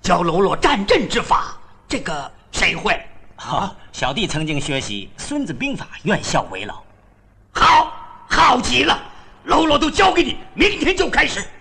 教喽啰战阵之法，这个谁会？ 小弟曾经学习《孙子兵法》，愿效为老。 好极了，喽啰都交给你，明天就开始。